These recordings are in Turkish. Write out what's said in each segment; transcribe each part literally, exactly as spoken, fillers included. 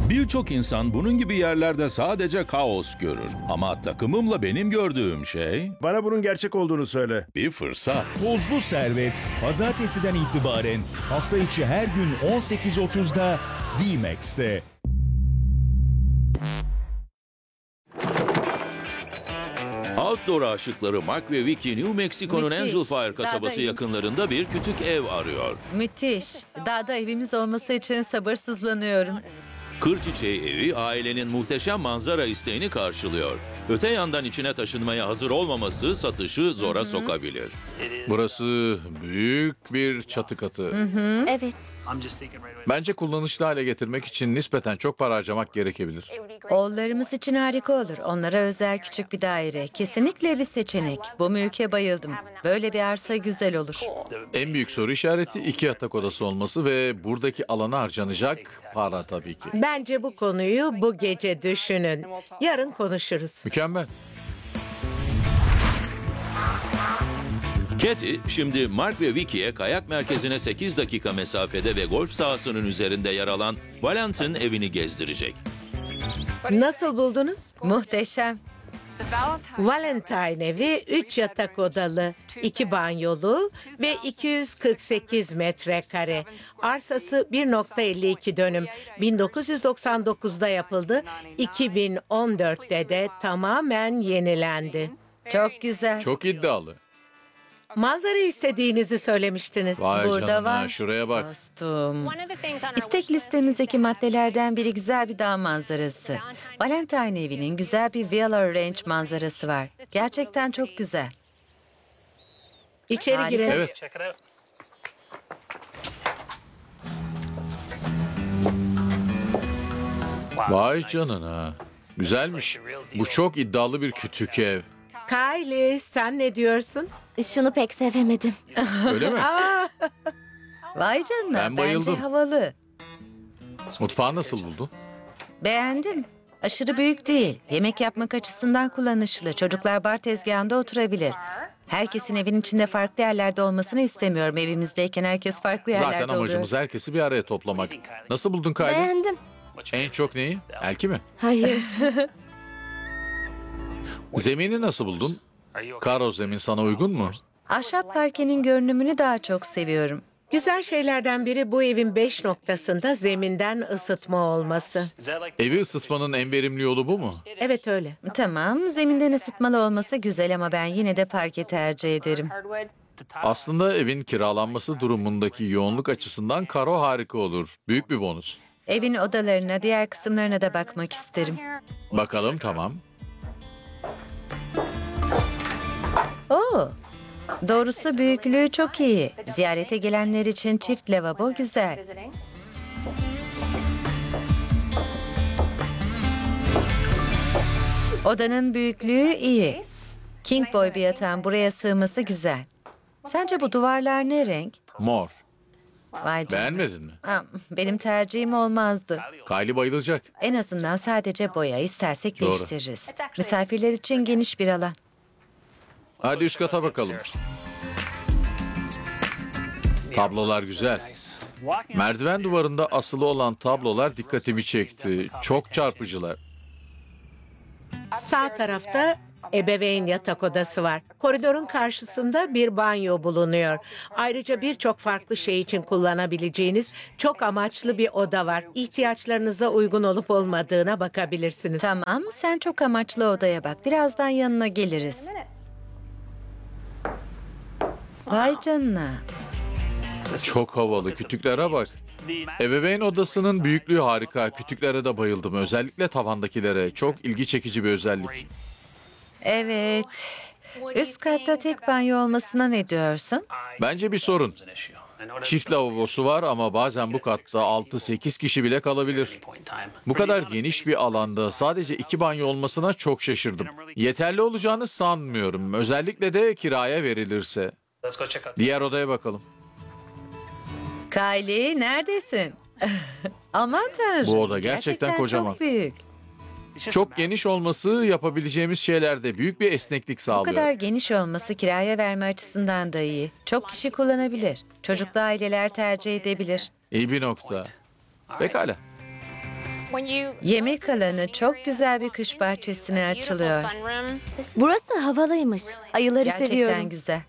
Birçok insan bunun gibi yerlerde sadece kaos görür. Ama takımımla benim gördüğüm şey Bana bunun gerçek olduğunu söyle. bir fırsat. Tozlu Servet, pazartesiden itibaren hafta içi her gün on sekiz otuzda D-Max'te. Outdoor aşıkları Mark ve Vicky, New Mexico'nun Müthiş. Angel Fire kasabası Dağda- yakınlarında bir küçük ev arıyor. Müthiş. Dağda evimiz olması için sabırsızlanıyorum. Kır çiçeği evi ailenin muhteşem manzara isteğini karşılıyor. Öte yandan içine taşınmaya hazır olmaması satışı zora sokabilir. Burası büyük bir çatı katı. Evet. Bence kullanışlı hale getirmek için nispeten çok para harcamak gerekebilir. Oğullarımız için harika olur. Onlara özel küçük bir daire. Kesinlikle bir seçenek. Bu mülke bayıldım. Böyle bir arsa güzel olur. En büyük soru işareti iki yatak odası olması ve buradaki alana harcanacak para tabii ki. Bence bu konuyu bu gece düşünün. Yarın konuşuruz. Mükemmel. Katie şimdi Mark ve Vicky'ye kayak merkezine sekiz dakika mesafede ve golf sahasının üzerinde yer alan Valent'in evini gezdirecek. Nasıl buldunuz? Muhteşem. Valentine evi üç yatak odalı, iki banyolu ve iki yüz kırk sekiz metrekare. Arsası bir nokta elli iki dönüm. bin dokuz yüz doksan dokuzda yapıldı. iki bin on dörtte de tamamen yenilendi. Çok güzel. Çok iddialı. Manzara istediğinizi söylemiştiniz. Vay Burada canına, var. şuraya bak. Dostum. İstek listemizdeki maddelerden biri güzel bir dağ manzarası. Valentine evinin güzel bir Wheeler Range manzarası var. Gerçekten çok güzel. İçeri Harika. girelim. Evet. Vay canına. Güzelmiş. Bu çok iddialı bir kütük ev. Kylie, sen ne diyorsun? Şunu pek sevemedim. Öyle mi? Vay canına. Ben bayıldım. Bence havalı. Mutfağı nasıl buldun? Beğendim. Aşırı büyük değil. Yemek yapmak açısından kullanışlı. Çocuklar bar tezgahında oturabilir. Herkesin evin içinde farklı yerlerde olmasını istemiyorum. Evimizdeyken herkes farklı yerlerde Zaten oluyor. amacımız herkesi bir araya toplamak. Nasıl buldun Kylie? Beğendim. En çok neyi? Elki mi? Hayır. Zemini nasıl buldun? Karo zemin sana uygun mu? Ahşap parkenin görünümünü daha çok seviyorum. Güzel şeylerden biri bu evin beş noktasında zeminden ısıtma olması. Evi ısıtmanın en verimli yolu bu mu? Evet öyle. Tamam, zeminden ısıtmalı olması güzel ama ben yine de parke tercih ederim. Aslında evin kiralanması durumundaki yoğunluk açısından karo harika olur. Büyük bir bonus. Evin odalarına, diğer kısımlarına da bakmak isterim. Bakalım, tamam. Oo, doğrusu büyüklüğü çok iyi. Ziyarete gelenler için çift lavabo güzel. Odanın büyüklüğü iyi. King boy bir yatağın buraya sığması güzel. Sence bu duvarlar ne renk? Mor. Vay canına. Beğenmedin mi? Ha, benim tercihim olmazdı. Kylie bayılacak. En azından sadece boya, istersek Doğru. değiştiririz. Misafirler için geniş bir alan. Hadi üst kata bakalım. Tablolar güzel. Merdiven duvarında asılı olan tablolar dikkatimi çekti. Çok çarpıcılar. Sağ tarafta ebeveyn yatak odası var. Koridorun karşısında bir banyo bulunuyor. Ayrıca birçok farklı şey için kullanabileceğiniz çok amaçlı bir oda var. İhtiyaçlarınıza uygun olup olmadığına bakabilirsiniz. Tamam, sen çok amaçlı odaya bak. Birazdan yanına geliriz. Vay canına. Çok havalı. Kütüklere bak. Ebeveyn odasının büyüklüğü harika. Kütüklere de bayıldım. Özellikle tavandakilere. Çok ilgi çekici bir özellik. Evet. Üst katta tek banyo olmasına ne diyorsun? Bence bir sorun. Çift lavabosu var ama bazen bu katta altı sekiz kişi bile kalabilir. Bu kadar geniş bir alanda sadece iki banyo olmasına çok şaşırdım. Yeterli olacağını sanmıyorum. Özellikle de kiraya verilirse. Diğer odaya bakalım. Kylie, neredesin? Aman tanrım. Bu oda gerçekten kocaman. çok büyük. Çok geniş olması yapabileceğimiz şeylerde büyük bir esneklik Bu sağlıyor. kadar geniş olması kiraya verme açısından da iyi. Çok kişi kullanabilir. Çocuklu aileler tercih edebilir. İyi bir nokta. Pekala. Yemek alanı çok güzel bir kış bahçesine açılıyor. Burası havalıymış. Ayıları Gerçekten seviyorum. güzel.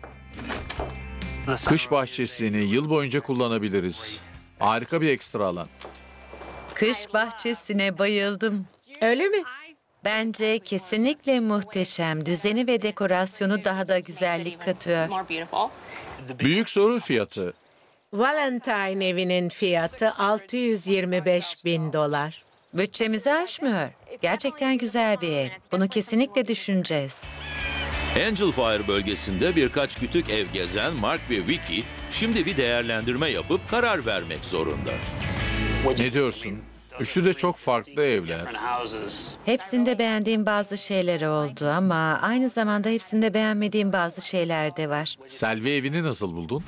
Kış bahçesini yıl boyunca kullanabiliriz. Harika bir ekstra alan. Kış bahçesine bayıldım. Öyle mi? Bence kesinlikle muhteşem. Düzeni ve dekorasyonu daha da güzellik katıyor. Büyük sorun fiyatı. Valentine evinin fiyatı altı yüz yirmi beş bin dolar. Bütçemizi aşmıyor. Gerçekten güzel bir ev. Bunu kesinlikle düşüneceğiz. Angel Fire bölgesinde birkaç küçük ev gezen Mark ve Vicky şimdi bir değerlendirme yapıp karar vermek zorunda. Ne diyorsun? Üçü de çok farklı evler. Hepsinde beğendiğim bazı şeyler oldu ama aynı zamanda hepsinde beğenmediğim bazı şeyler de var. Selvi evini nasıl buldun?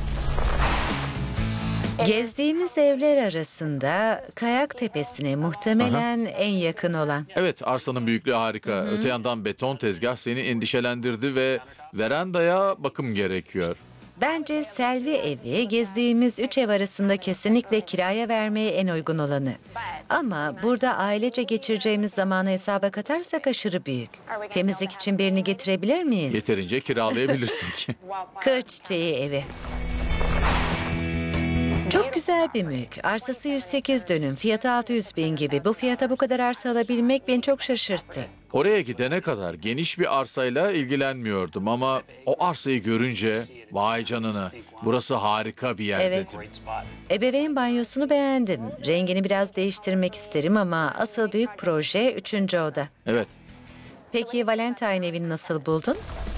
Gezdiğimiz evler arasında Kayak Tepesi'ne muhtemelen en yakın olan. Evet, arsanın büyüklüğü harika. Öte yandan beton tezgah seni endişelendirdi ve verandaya bakım gerekiyor. Bence Selvi evi gezdiğimiz üç ev arasında kesinlikle kiraya vermeye en uygun olanı. Ama burada ailece geçireceğimiz zamanı hesaba katarsak aşırı büyük. Temizlik için birini getirebilir miyiz? Yeterince kiralayabilirsin. Kır çiçeği evi. Çok güzel bir mülk. Arsası yüz sekiz dönüm, fiyatı altı yüz bin gibi. Bu fiyata bu kadar arsa alabilmek beni çok şaşırttı. Oraya gidene kadar geniş bir arsayla ilgilenmiyordum ama o arsayı görünce vay canına burası harika bir yer Evet. dedim. Ebeveyn banyosunu beğendim. Rengini biraz değiştirmek isterim ama asıl büyük proje üçüncü oda. Evet, Peki Valentine evini nasıl buldun?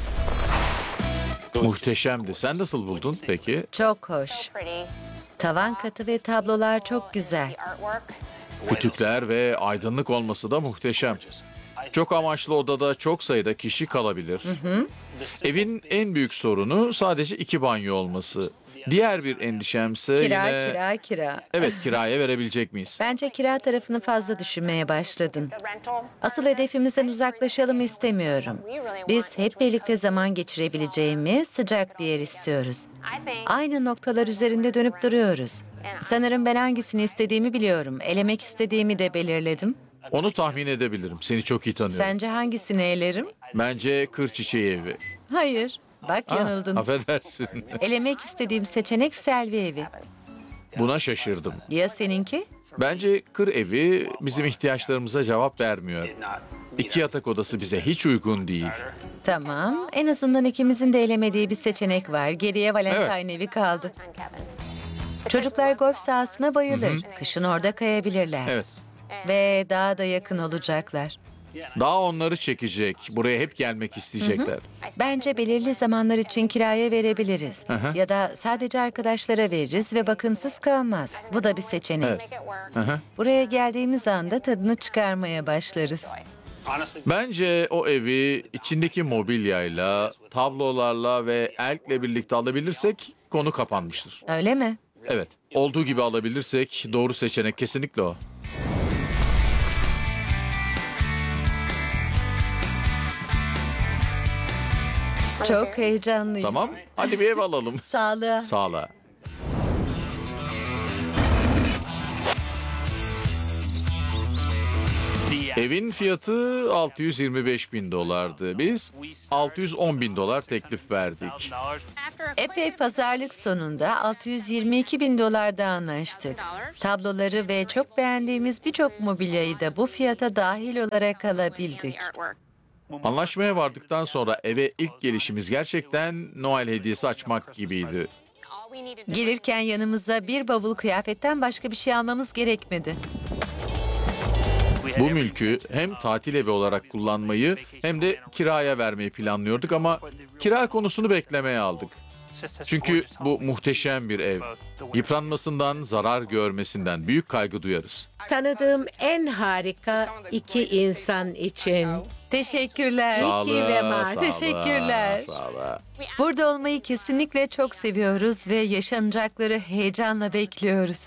muhteşemdi. Sen nasıl buldun peki? Çok hoş. Tavan katı ve tablolar çok güzel. Kütükler ve aydınlık olması da muhteşem. Çok amaçlı odada çok sayıda kişi kalabilir. Evin en büyük sorunu sadece iki banyo olması. Diğer bir endişemse Kira, yine... kira, kira. Evet, kiraya verebilecek miyiz? Bence kira tarafını fazla düşünmeye başladın. Asıl hedefimizden uzaklaşalım istemiyorum. Biz hep birlikte zaman geçirebileceğimiz sıcak bir yer istiyoruz. Aynı noktalar üzerinde dönüp duruyoruz. Sanırım ben hangisini istediğimi biliyorum. Elemek istediğimi de belirledim. Onu tahmin edebilirim. Seni çok iyi tanıyorum. Sence hangisini elerim? Bence kır çiçeği evi. Hayır. Bak Ah, yanıldın. affedersin. Elemek istediğim seçenek Selvi evi. Buna şaşırdım. Ya seninki? Bence kır evi bizim ihtiyaçlarımıza cevap vermiyor. İki yatak odası bize hiç uygun değil. Tamam. En azından ikimizin de elemediği bir seçenek var. Geriye Valentine evi kaldı. Çocuklar golf sahasına bayılır. Kışın orada kayabilirler. Evet. Ve daha da yakın olacaklar. Daha onları çekecek. Buraya hep gelmek isteyecekler. Bence belirli zamanlar için kiraya verebiliriz. Ya da sadece arkadaşlara veririz ve bakımsız kalmaz. Bu da bir seçenek. Evet. Hı. Buraya geldiğimiz anda tadını çıkarmaya başlarız. Bence o evi içindeki mobilyayla, tablolarla ve elkle birlikte alabilirsek konu kapanmıştır. Öyle mi? Evet. Olduğu gibi alabilirsek doğru seçenek kesinlikle o. Çok heyecanlıyım. Tamam. Hadi bir ev alalım. Sağlığa. Sağla. Evin fiyatı altı yüz yirmi beş bin dolardı. Biz altı yüz on bin dolar teklif verdik. Epey pazarlık sonunda altı yüz yirmi iki bin dolarda anlaştık. Tabloları ve çok beğendiğimiz birçok mobilyayı da bu fiyata dahil olarak alabildik. Anlaşmaya vardıktan sonra eve ilk gelişimiz gerçekten Noel hediyesi açmak gibiydi. Gelirken yanımıza bir bavul kıyafetten başka bir şey almamız gerekmedi. Bu mülkü hem tatil evi olarak kullanmayı hem de kiraya vermeyi planlıyorduk ama kira konusunu beklemeye aldık. Çünkü bu muhteşem bir ev. Yıpranmasından, zarar görmesinden büyük kaygı duyarız. Tanıdığım en harika iki insan için. Teşekkürler. Sağlığa, ve Mark. sağlığa, Teşekkürler. sağlığa. Burada olmayı kesinlikle çok seviyoruz ve yaşanacakları heyecanla bekliyoruz.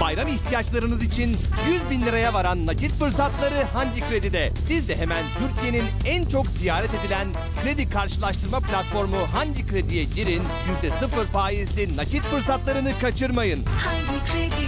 bayram ihtiyaçlarınız için yüz bin liraya varan nakit fırsatları Handi Kredi'de. Siz de hemen Türkiye'nin en çok ziyaret edilen kredi karşılaştırma platformu Handi Kredi'ye girin. yüzde sıfır faizli nakit fırsatlarını kaçırmayın. Handi Kredi.